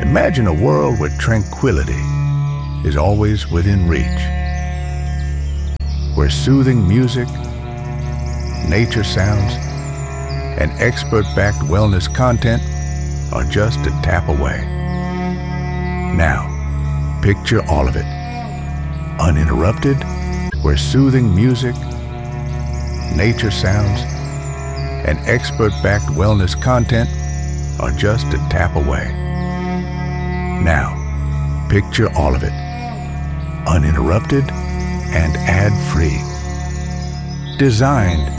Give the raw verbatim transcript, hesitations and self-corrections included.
Imagine a world where tranquility is always within reach, where soothing music, nature sounds, and expert-backed wellness content are just a tap away. Now, picture all of it. Uninterrupted, where soothing music, nature sounds, and expert-backed wellness content are just a tap away. Now, picture all of it. Uninterrupted and ad-free. Designed